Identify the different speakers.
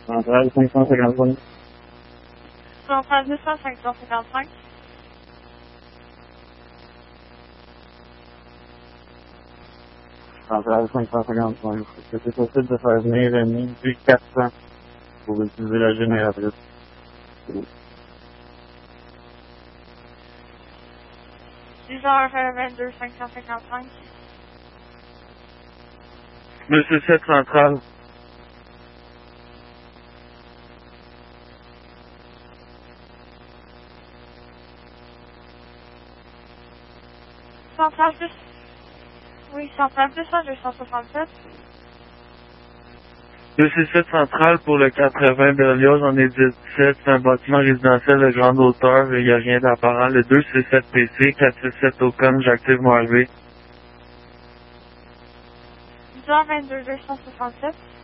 Speaker 1: Centrale 555.
Speaker 2: Centrale 200 555.
Speaker 1: Centrale 555. Est-ce que c'est possible de faire venir une 400 pour utiliser la génératrice?
Speaker 2: 10h22 555.
Speaker 1: Monsieur 7 Centrale.
Speaker 2: Centrale 200. Oui, centrale 200 267.
Speaker 1: Monsieur 7 Centrale pour le 80 Berlioz, on est 17. C'est un bâtiment résidentiel de grande hauteur. Il n'y a rien d'apparent. Le 267 PC, 467 Ocon, j'active mon RV.
Speaker 2: 10h22 267.